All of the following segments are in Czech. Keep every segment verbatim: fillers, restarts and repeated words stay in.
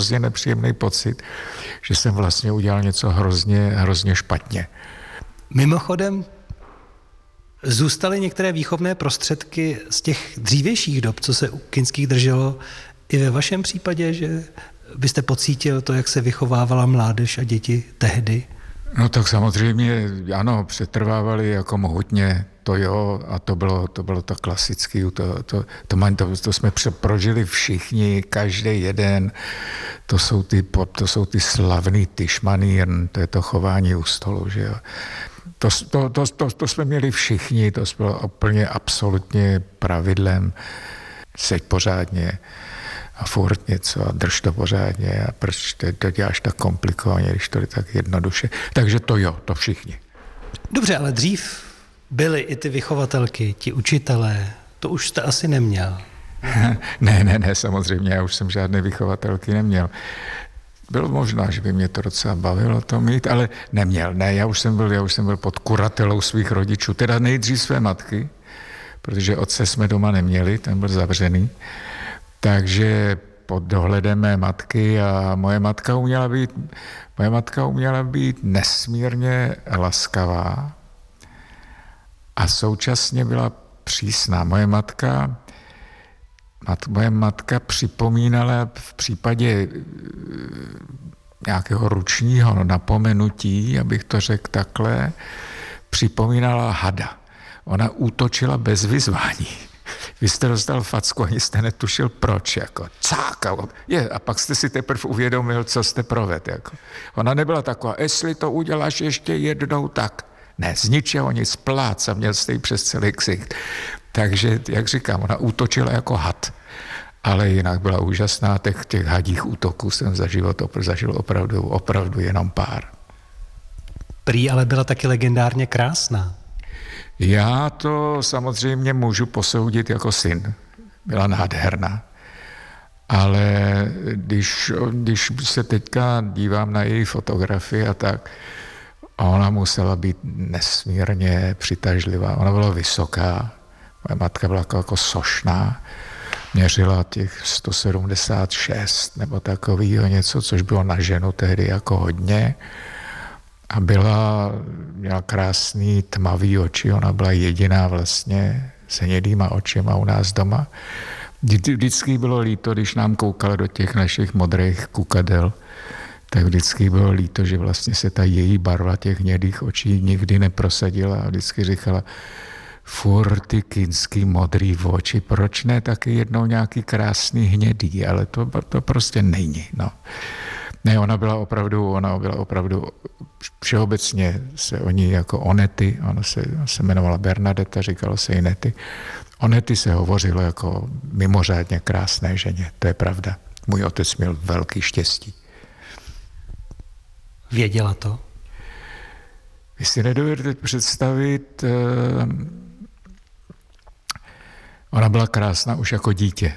hrozně nepříjemný pocit, že jsem vlastně udělal něco hrozně, hrozně špatně. Mimochodem, zůstaly některé výchovné prostředky z těch dřívějších dob, co se u Kinských drželo, i ve vašem případě, že byste pocítil to, jak se vychovávala mládež a děti tehdy? No tak samozřejmě, ano, přetrvávali jako mohutně, to jo, a to bylo to, bylo to klasické, to, to, to, to, to, to jsme prožili všichni, každý jeden, to jsou ty, to jsou ty slavný tyšmanýrn, to je to chování u stolu, že jo. To, to, to, to, to jsme měli všichni, to bylo úplně absolutně pravidlem, seď pořádně a furt něco a drž to pořádně a proč to, to děláš tak komplikovaně, když to je tak jednoduše. Takže to jo, to všichni. Dobře, ale dřív byly i ty vychovatelky, ti učitelé, to už jste asi neměl. ne, ne, ne, samozřejmě, já už jsem žádné vychovatelky neměl. Bylo možná, že by mě to docela bavilo to mít, ale neměl. Ne, já už jsem byl, já už jsem byl pod kuratelou svých rodičů, teda nejdřív své matky, protože otce jsme doma neměli, ten byl zavřený. Takže pod dohledem mé matky a moje matka uměla být, moje matka uměla být nesmírně laskavá a současně byla přísná. Moje matka, mat, moje matka připomínala v případě nějakého ručního napomenutí, abych to řekl takhle, připomínala hada. Ona útočila bez vyzvání. Vy jste dostal facku, ani jste netušil proč, jako cáka. Je, a pak jste si teprve uvědomil, co jste provedl. Jako. Ona nebyla taková, jestli to uděláš ještě jednou, tak. Ne, z ničeho nic, plác a měl jste ji přes celý ksicht. Takže, jak říkám, ona útočila jako had. Ale jinak byla úžasná, těch, těch hadích útoků jsem za život zažil opravdu, opravdu jenom pár. Prý ale byla taky legendárně krásná. Já to samozřejmě můžu posoudit jako syn. Byla nádherná. Ale když, když se teďka dívám na její fotografii a tak, ona musela být nesmírně přitažlivá. Ona byla vysoká, moje matka byla jako, jako sošná, měřila těch sto sedmdesát šest nebo takovýho něco, což bylo na ženu tehdy jako hodně. A byla, měla krásný tmavý oči, ona byla jediná vlastně se hnědýma očima u nás doma. Vždycky bylo líto, když nám koukala do těch našich modrých kukadel, tak vždycky bylo líto, že vlastně se ta její barva těch hnědých očí nikdy neprosadila a vždycky říkala, furt ty kinský modrý oči, proč ne taky jednou nějaký krásný hnědý, ale to, to prostě není, no. Ne, ona byla opravdu, ona byla opravdu, všeobecně se o ní jako Onety, ona se, ona se jmenovala Bernadeta, říkalo se i Nety. Onety se hovořilo jako mimořádně krásné ženě, to je pravda. Můj otec měl velký štěstí. Věděla to? Vy si nedovedete představit, uh, ona byla krásná už jako dítě.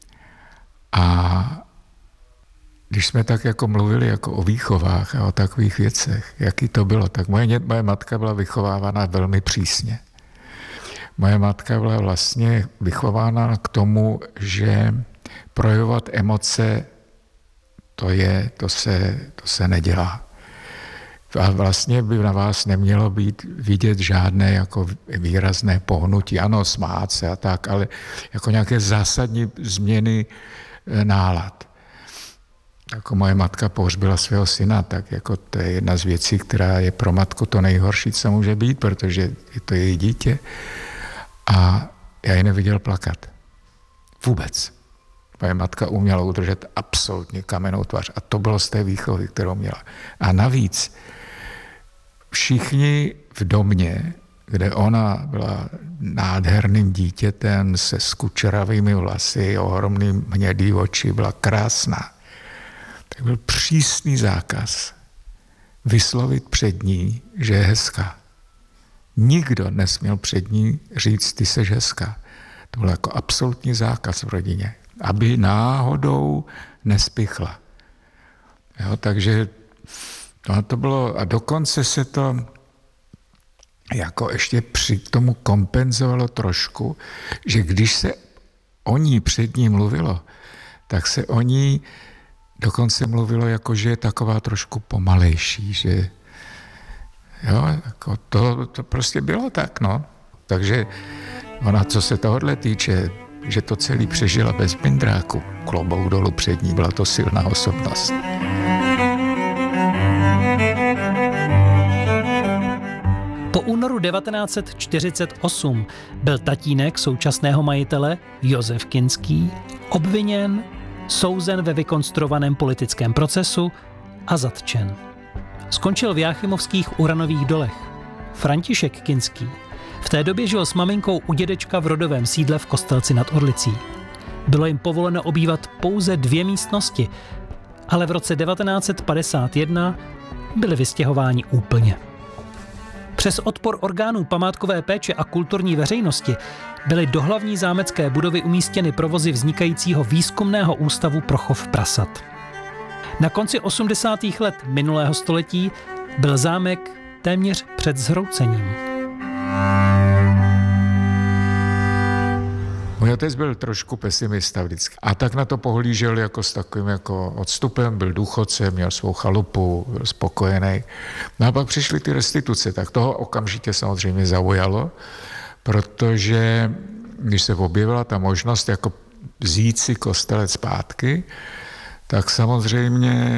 A když jsme tak jako mluvili jako o výchovách a o takových věcech, jaký to bylo, tak moje, moje matka byla vychovávána velmi přísně. Moje matka byla vlastně vychována k tomu, že projevovat emoce, to je, to se, to se nedělá. A vlastně by na vás nemělo být vidět žádné jako výrazné pohnutí, ano, smát se a tak, ale jako nějaké zásadní změny nálad. Jako moje matka pohřbila svého syna, tak jako to je jedna z věcí, která je pro matku to nejhorší, co může být, protože je to její dítě. A já ji neviděl plakat. Vůbec. Moje matka uměla udržet absolutně kamennou tvář. A to bylo z té výchovy, kterou měla. A navíc všichni v domě, kde ona byla nádherným dítětem se skučeravými vlasy, ohromným hnědý oči, byla krásná, tak byl přísný zákaz vyslovit před ní, že je hezká. Nikdo nesměl před ní říct, ty seš hezká. To byl jako absolutní zákaz v rodině, aby náhodou nespichla. Jo, takže no, to bylo, a dokonce se to jako ještě při tomu kompenzovalo trošku, že když se o ní před ní mluvilo, tak se o ní dokonce mluvilo jako, že je taková trošku pomalejší, že jo, jako to, to prostě bylo tak, no. Takže ona, co se tohohle týče, že to celý přežila bez mindráku, klobouk dolů před ní, byla to silná osobnost. Po únoru devatenáct set čtyřicet osm byl tatínek současného majitele Josef Kinský obviněn, souzen ve vykonstruovaném politickém procesu a zatčen. Skončil v Jáchymovských uranových dolech. František Kinský v té době žil s maminkou u dědečka v rodovém sídle v Kostelci nad Orlicí. Bylo jim povoleno obývat pouze dvě místnosti, ale v roce devatenáct set padesát jedna byli vystěhováni úplně. Přes odpor orgánů památkové péče a kulturní veřejnosti byly do hlavní zámecké budovy umístěny provozy vznikajícího výzkumného ústavu pro chov prasat. Na konci osmdesátých let minulého století byl zámek téměř před zhroucením. Můj otec byl trošku pesimista vždycky. A tak na to pohlížel jako s takovým jako odstupem, byl důchodce, měl svou chalupu, byl spokojený. No a pak přišly ty restituce, tak toho okamžitě samozřejmě zaujalo, protože když se objevila ta možnost jako vzít si Kostelec zpátky, tak samozřejmě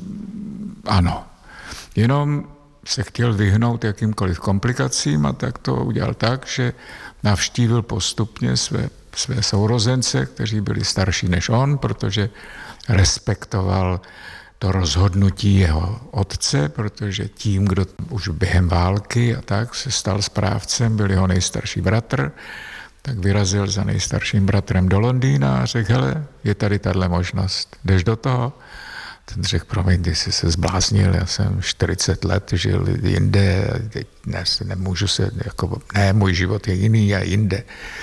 ano. Jenom se chtěl vyhnout jakýmkoliv komplikacím a tak to udělal tak, že navštívil postupně své, své sourozence, kteří byli starší než on, protože respektoval to rozhodnutí jeho otce, protože tím, kdo už během války a tak se stal správcem, byl jeho nejstarší bratr, tak vyrazil za nejstarším bratrem do Londýna a řekl, hele, je tady tahle možnost, jdeš do toho? Ten řekl, promiň, ty jsi se zbláznil, já jsem čtyřicet let žil jinde, teď ne, nemůžu se, jako, ne, můj život je jiný a jinde.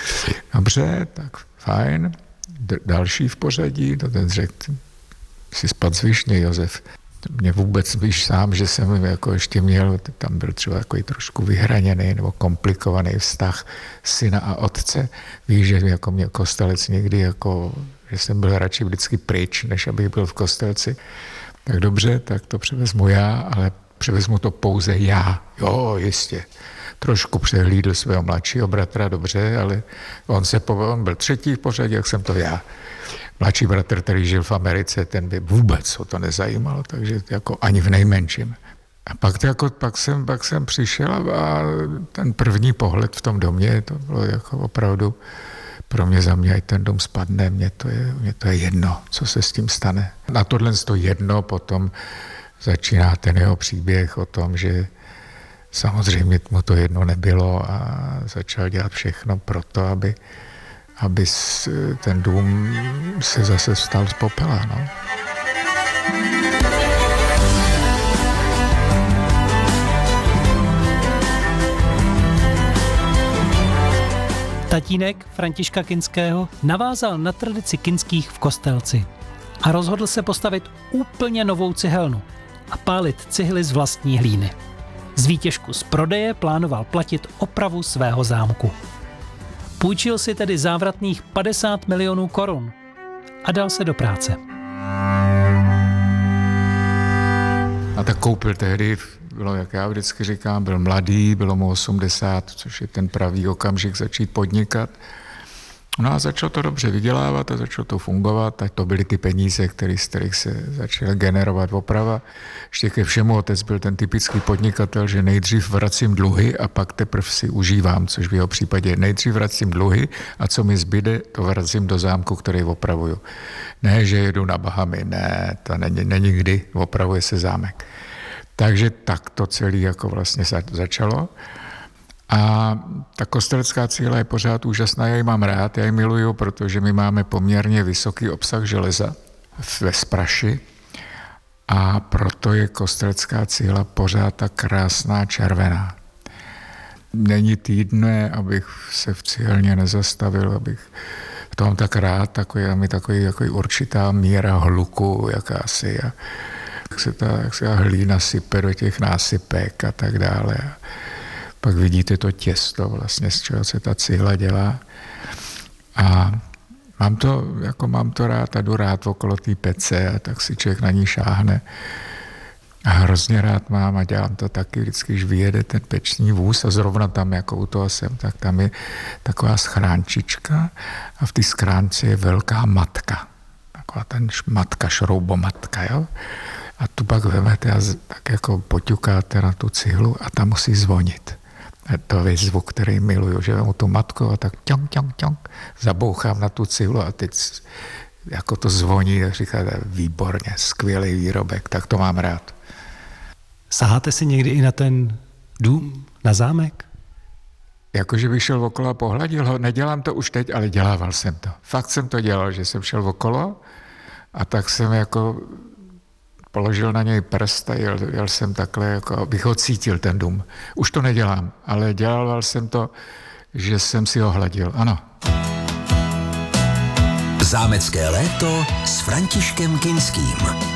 Dobře, tak fajn. D- další v pořadí, to ten řekl, jsi spad zvyšně, Josef. Mě vůbec víš sám, že jsem jako ještě měl, tam byl třeba takový trošku vyhraněný nebo komplikovaný vztah syna a otce. Víš, že jako mě Kostelec někdy jako, že jsem byl radši vždycky pryč, než abych byl v Kostelci. Tak dobře, tak to převezmu já, ale převezmu to pouze já. Jo, jistě. Trošku přehlídl svého mladšího bratra, dobře, ale on se po, on byl třetí v pořadí, jak jsem to já. Mladší bratr, který žil v Americe, ten by vůbec o to nezajímalo, takže jako ani v nejmenším. A pak, to jako, pak, jsem, pak jsem přišel a ten první pohled v tom domě, to bylo jako opravdu pro mě, za mě, ať ten dům spadne, mě to je, mě to je jedno, co se s tím stane. Na tohle to jedno potom začíná ten jeho příběh o tom, že samozřejmě mu to jedno nebylo a začal dělat všechno pro to, aby aby ten dům se zase vstal z popela. No. Tatínek Františka Kinského navázal na tradici Kinských v Kostelci a rozhodl se postavit úplně novou cihelnu a pálit cihly z vlastní hlíny. Z výtěžku z prodeje plánoval platit opravu svého zámku. Půjčil si tedy závratných padesát milionů korun a dal se do práce. A tak koupil tehdy, bylo, jak já vždycky říkám, byl mladý, bylo mu osmdesát, což je ten pravý okamžik začít podnikat. No a začalo to dobře vydělávat a začalo to fungovat a to byly ty peníze, který, z kterých se začala generovat oprava. Ještě ke všemu otec byl ten typický podnikatel, že nejdřív vracím dluhy a pak teprve si užívám, což v jeho případě nejdřív vracím dluhy a co mi zbyde, to vracím do zámku, který opravuju. Ne, že jedu na Bahamy, ne, to není, není kdy, opravuje se zámek. Takže tak to celé jako vlastně začalo. A ta kostelecká cihla je pořád úžasná, já ji mám rád, já ji miluju, protože my máme poměrně vysoký obsah železa ve spraši a proto je kostelecká cihla pořád tak krásná červená. Není týdne, abych se v cihelně nezastavil, abych v tom tak rád, takový, mi takový, takový určitá míra hluku jakási a jak se ta, jak se ta hlína sype do těch násypek a tak dále. Pak vidíte to těsto vlastně, z čeho se ta cihla dělá. A Mám to, jako mám to rád a jdu rád okolo té pece a tak si člověk na ní šáhne. A hrozně rád mám a dělám to taky vždycky, když vyjede ten peční vůz a zrovna tam, jako u toho jsem, tak tam je taková schránčička a v té schránce je velká matka. Taková ten matka, šroubomatka, jo. A tu pak vemete a tak jako poťukáte na tu cihlu a tam musí zvonit. A to je zvuk, který miluju, že vemu tu matku a tak ťong, ťong, ťong, zabouchám na tu cihlu a teď jako to zvoní, tak říkáte, výborně, skvělý výrobek, tak to mám rád. Saháte si někdy i na ten dům, na zámek? Jakože bych šel okolo a pohladil ho. Nedělám to už teď, ale dělával jsem to. Fakt jsem to dělal, že jsem šel okolo a tak jsem jako položil na něj prst a jel, jel jsem takhle, jako abych ho cítil, ten dům. Už to nedělám, ale dělával jsem to, že jsem si ho hladil. Ano. Zámecké léto s Františkem Kinským.